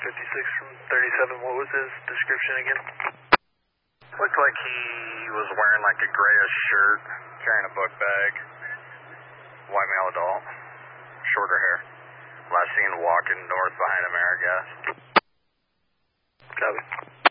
56 from 37. What was his description again? Looked like he was wearing like a grayish shirt, carrying a book bag, white male adult, shorter hair. Last seen walking north behind Amerigas. Copy.